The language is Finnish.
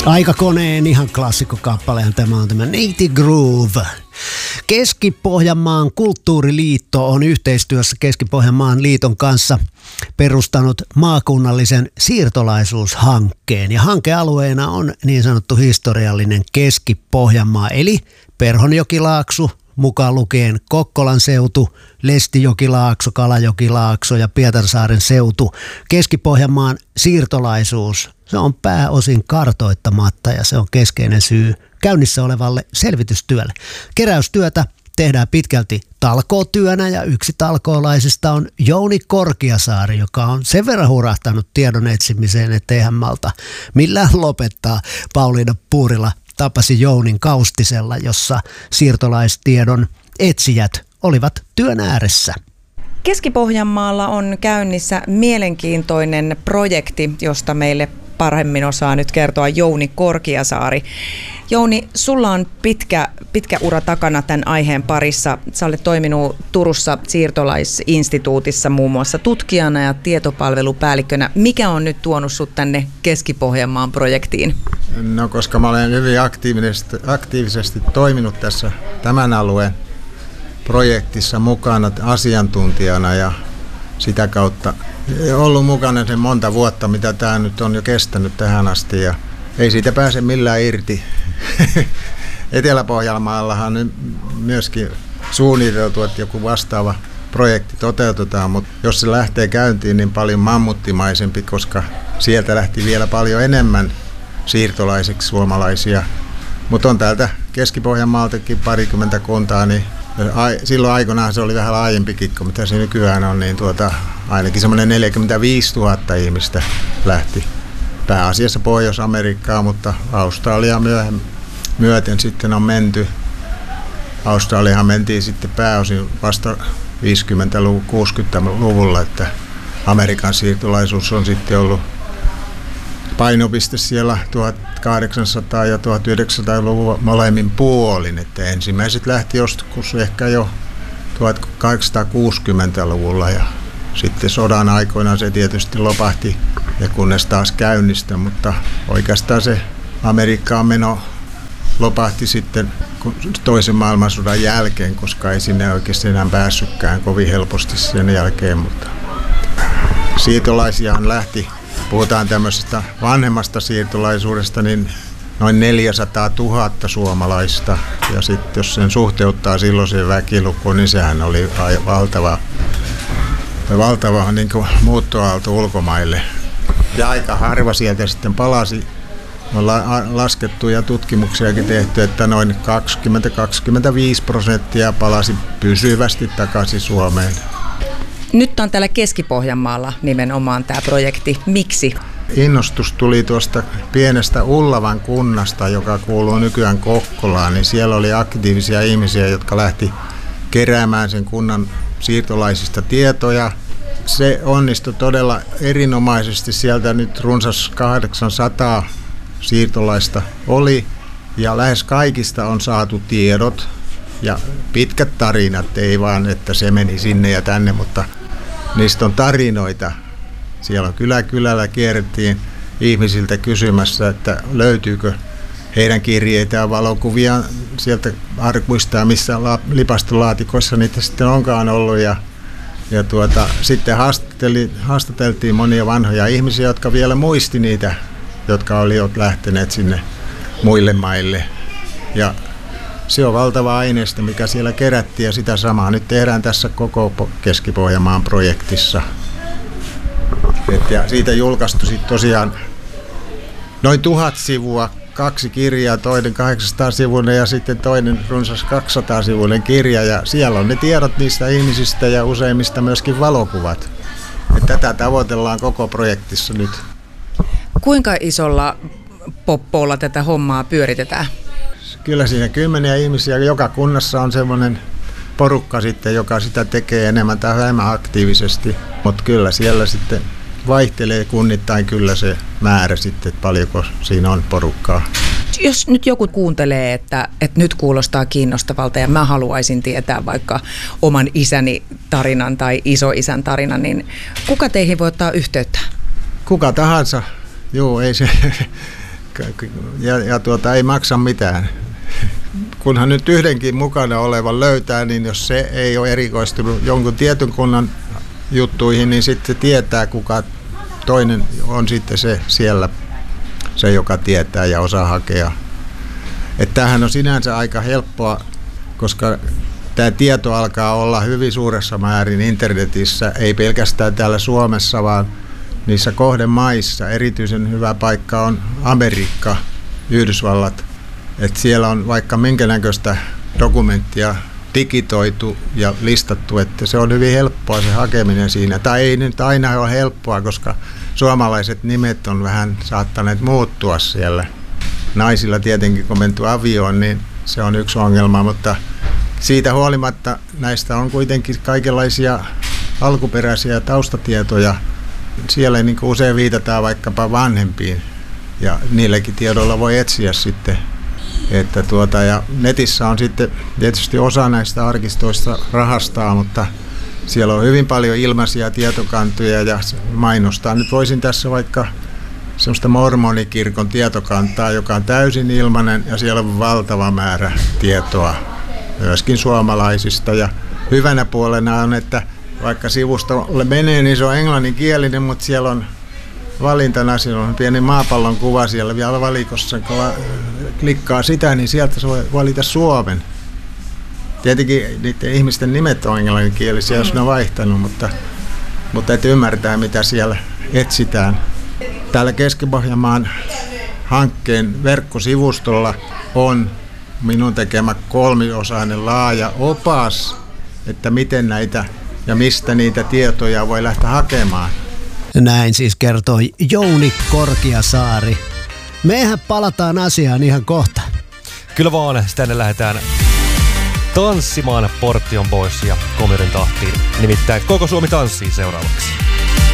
Aikakoneen ihan klassikkokappalehan tämä on tämä Native Groove. Keski-Pohjanmaan kulttuuriliitto on yhteistyössä Keski-Pohjanmaan liiton kanssa perustanut maakunnallisen siirtolaisuushankkeen. Ja hankealueena on niin sanottu historiallinen Keski-Pohjanmaa, eli Perhonjokilaakso, mukaan lukien Kokkolan seutu, Lestijokilaakso, Kalajokilaakso ja Pietarsaaren seutu. Keski-Pohjanmaan siirtolaisuus, se on pääosin kartoittamatta ja se on keskeinen syy käynnissä olevalle selvitystyölle. Keräystyötä tehdään pitkälti talkootyönä ja yksi talkoolaisista on Jouni Korkiasaari, joka on sen verran hurahtanut tiedon etsimiseen, ettei hän malta millään lopettaa. Pauliina Puurila tapasi Jounin Kaustisella, jossa siirtolaistiedon etsijät olivat työn ääressä. Keski-Pohjanmaalla on käynnissä mielenkiintoinen projekti, josta meille paremmin osaa nyt kertoa Jouni Korkiasaari. Jouni, sulla on pitkä ura takana tämän aiheen parissa. Sä olet toiminut Turussa siirtolaisinstituutissa muun muassa tutkijana ja tietopalvelupäällikkönä. Mikä on nyt tuonut sut tänne Keski-Pohjanmaan projektiin? No, koska mä olen hyvin aktiivisesti toiminut tässä tämän alueen projektissa mukana asiantuntijana ja sitä kautta ollut mukana sen monta vuotta, mitä tämä nyt on jo kestänyt tähän asti ja ei siitä pääse millään irti. Etelä-Pohjanmaallahan nyt myöskin suunniteltu, että joku vastaava projekti toteutetaan, mutta jos se lähtee käyntiin, niin paljon mammuttimaisempi, koska sieltä lähti vielä paljon enemmän siirtolaiseksi suomalaisia. Mutta on täältä Keski-Pohjanmaaltakin parikymmentä kuntaa, niin silloin aikoinaan se oli vähän laajempikin kuin mitä se nykyään on, niin ainakin semmoinen 45 000 ihmistä lähti pääasiassa Pohjois-Amerikkaan, mutta Australia myöten sitten on menty. Australiahan mentiin sitten pääosin vasta 50-60-luvulla, että Amerikan siirtolaisuus on sitten ollut painopiste siellä 1800- ja 1900-luvun molemmin puolin, että ensimmäiset lähti joskus ehkä jo 1860-luvulla ja sitten sodan aikoina se tietysti lopahti ja kunnes taas käynnistä, mutta oikeastaan se Amerikkaan meno lopahti sitten toisen maailmansodan jälkeen, koska ei sinne oikeasti enää päässytkään kovin helposti sen jälkeen, mutta siirtolaisiahan lähti. Puhutaan tämmöisestä vanhemmasta siirtolaisuudesta, niin noin 400 000 suomalaista. Ja sitten jos sen suhteuttaa silloiseen väkilukuun, niin sehän oli valtava niin kuin muuttoaalto ulkomaille. Ja aika harva sieltä sitten palasi. On laskettu ja tutkimuksiakin tehty, että noin 20-25% palasi pysyvästi takaisin Suomeen. Nyt on täällä Keski-Pohjanmaalla nimenomaan tämä projekti. Miksi? Innostus tuli tuosta pienestä Ullavan kunnasta, joka kuuluu nykyään Kokkolaan, niin siellä oli aktiivisia ihmisiä, jotka lähti keräämään sen kunnan siirtolaisista tietoja. Se onnistui todella erinomaisesti. Sieltä nyt runsas 800 siirtolaista oli ja lähes kaikista on saatu tiedot ja pitkät tarinat, ei vaan että se meni sinne ja tänne, mutta niistä on tarinoita. Siellä on kylällä kierrettiin ihmisiltä kysymässä, että löytyykö heidän kirjeitään, valokuvia sieltä arkuista, missä lipastolaatikoissa niitä sitten onkaan ollut. Ja sitten haastateltiin monia vanhoja ihmisiä, jotka vielä muisti niitä, jotka olivat lähteneet sinne muille maille. Ja se on valtava aineisto, mikä siellä kerättiin ja sitä samaa nyt tehdään tässä koko Keski-Pohjanmaan projektissa. Ja siitä julkaistu sitten tosiaan noin 1000 sivua, 2 kirjaa, toinen 800 sivuinen ja sitten toinen runsas 200 sivuinen kirja. Ja siellä on ne tiedot niistä ihmisistä ja useimmista myöskin valokuvat. Ja tätä tavoitellaan koko projektissa nyt. Kuinka isolla poppoolla tätä hommaa pyöritetään? Kyllä siinä 10 ihmisiä. Joka kunnassa on semmoinen porukka sitten, joka sitä tekee enemmän tai vähemmän aktiivisesti. Mutta kyllä siellä sitten vaihtelee kunnittain kyllä se määrä sitten, että paljonko siinä on porukkaa. Jos nyt joku kuuntelee, että nyt kuulostaa kiinnostavalta ja mä haluaisin tietää vaikka oman isäni tarinan tai isoisän tarinan, niin kuka teihin voi ottaa yhteyttä? Kuka tahansa. Joo, ei se ei maksa mitään. Kunhan nyt yhdenkin mukana olevan löytää, niin jos se ei ole erikoistunut jonkun tietyn kunnan juttuihin, niin sitten se tietää, kuka toinen on sitten se siellä, se joka tietää ja osaa hakea. Että tämähän on sinänsä aika helppoa, koska tämä tieto alkaa olla hyvin suuressa määrin internetissä, ei pelkästään täällä Suomessa, vaan niissä kohdemaissa. Erityisen hyvä paikka on Amerikka, Yhdysvallat. Että siellä on vaikka minkä näköistä dokumenttia digitoitu ja listattu, että se on hyvin helppoa se hakeminen siinä. Tai ei nyt aina ole helppoa, koska suomalaiset nimet on vähän saattaneet muuttua siellä. Naisilla tietenkin, kun menty avioon, niin se on yksi ongelma, mutta siitä huolimatta näistä on kuitenkin kaikenlaisia alkuperäisiä taustatietoja. Siellä niin kuin usein viitataan vaikkapa vanhempiin ja niilläkin tiedoilla voi etsiä sitten. Ja netissä on sitten tietysti osa näistä arkistoista rahastaa, mutta siellä on hyvin paljon ilmaisia tietokantoja ja mainostaa. Nyt voisin tässä vaikka semmoista mormonikirkon tietokantaa, joka on täysin ilmainen ja siellä on valtava määrä tietoa myöskin suomalaisista. Ja hyvänä puolena on, että vaikka sivustolle menee, niin se on englanninkielinen, mutta siellä on valintana, siellä on pieni maapallon kuva siellä vielä valikossa. Kun klikkaa sitä, niin sieltä se voi valita Suomen. Tietenkin niiden ihmisten nimet on englanninkielisiä, jos ne on vaihtanut, mutta et ymmärtää, mitä siellä etsitään. Täällä Keski-Pohjanmaan hankkeen verkkosivustolla on minun tekemä 3-osainen laaja opas, että miten näitä ja mistä niitä tietoja voi lähteä hakemaan. Näin siis kertoi Jouni Korkiasaari. Mehän palataan asiaan ihan kohta. Kyllä vaan, tänne lähdetään tanssimaan Portion Boys ja Komirin tahtiin. Nimittäin Koko Suomi tanssii seuraavaksi.